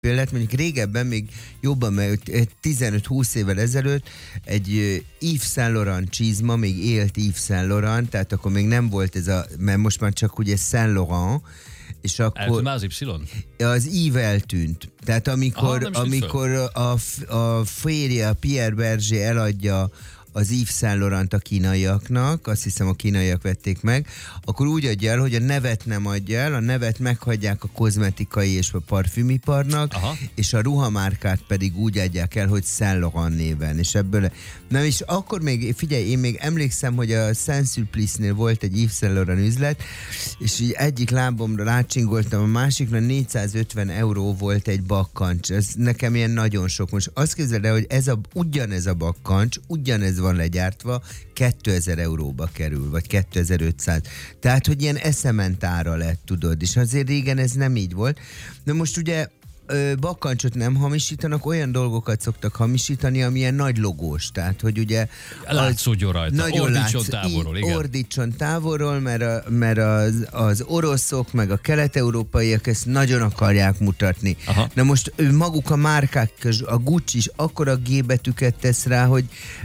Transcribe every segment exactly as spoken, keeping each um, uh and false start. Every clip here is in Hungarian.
példát, mondjuk régebben, még jobban, mert tizenöt-húsz évvel ezelőtt egy Yves Saint Laurent csizma, még élt Yves Saint Laurent, tehát akkor még nem volt ez a, mert most már csak ugye Saint Laurent, és akkor... Eltűnt már az Y? Az ív eltűnt. Tehát amikor, Aha, amikor a, a férje, a Pierre Berger eladja az Yves Saint Laurent a kínaiaknak, azt hiszem a kínaiak vették meg, akkor úgy adja el, hogy a nevet nem adja el, a nevet meghagyják a kozmetikai és a parfümiparnak, aha, és a ruhamárkát pedig úgy adják el, hogy Saint Laurent néven. És ebből, nem is akkor még, figyelj, én még emlékszem, hogy a Saint-Sulpice-nél volt egy Yves Saint Laurent üzlet, és így egyik lábomra rácsingoltam, a másikra négyszázötven euró volt egy bakkancs. Ez nekem ilyen nagyon sok. Most azt képzeld el, hogy ez a, ugyanez a bakkancs, ugyanez van legyártva, kétezer euróba kerül, vagy kétezer-ötszáz. Tehát, hogy ilyen eszement ára lett, tudod, és azért régen ez nem így volt. De most ugye bakkancsot nem hamisítanak, olyan dolgokat szoktak hamisítani, amilyen nagy logós. Tehát, hogy ugye... Látszódjon rajta, ordítson távolról, igen. Ordítson távolról, mert, a, mert az, az oroszok, meg a kelet-európaiak ezt nagyon akarják mutatni. Aha. Na most maguk a márkák, a Gucci is akkora G betűket tesz rá, hogy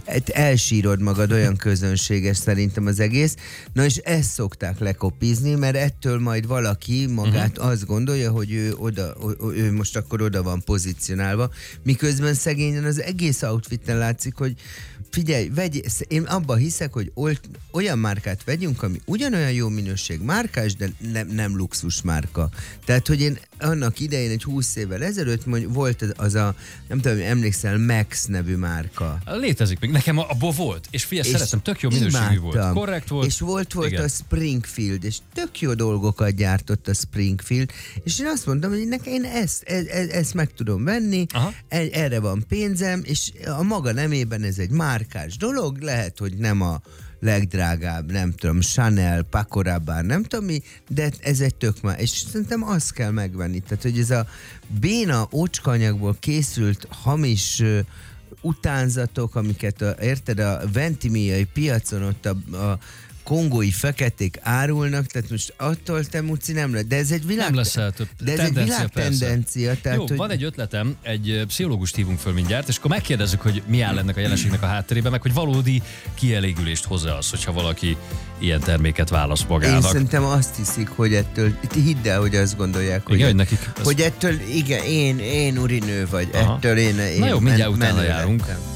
elsírod magad, olyan közönséges szerintem az egész. Na és ezt szokták lekopizni, mert ettől majd valaki magát uh-huh. azt gondolja, hogy ő, oda, ő most akkor oda van pozícionálva, miközben szegényen az egész outfiten látszik, hogy figyelj, vegy, én abban hiszek, hogy oly, olyan márkát vegyünk, ami ugyanolyan jó minőség márkás, de nem, nem luxus márka. Tehát, hogy én annak idején egy húsz évvel ezelőtt mondjuk, volt az, az a, nem tudom, emlékszel, Max nevű márka. Létezik még. Nekem abból volt. És figyelj, szeretem, tök jó minőségű volt. Korrekt volt. És volt, volt igen. a Springfield, és tök jó dolgokat gyártott a Springfield, és én azt mondtam, hogy nekem én ezt, ezt, ezt meg tudom venni, aha. erre van pénzem, és a maga nemében ez egy márkás dolog, lehet, hogy nem a legdrágább, nem tudom, Chanel, Paco Rabanne, nem tudom mi, de ez egy tök már, és szerintem azt kell megvenni. Tehát, hogy ez a béna ócskanyagból készült hamis uh, utánzatok, amiket a, érted, a ventimiai piacon ott a, a kongói feketék árulnak, tehát most attól te muci nem lehet, de ez egy világ... Nem leszel több de ez egy világtendencia. Tehát, jó, hogy... van egy ötletem, egy pszichológust hívunk föl mindjárt, és akkor megkérdezzük, hogy mi áll ennek a jelenségnek a hátterében, meg hogy valódi kielégülést hoz az, hogyha valaki ilyen terméket válasz magának. Én szerintem azt hiszik, hogy ettől, hidd el, hogy azt gondolják, hogy, igen, hogy, nekik hogy ettől, igen, én, én urinő vagy, aha. ettől én, én na jó, mindjárt men, utána járunk. lettem.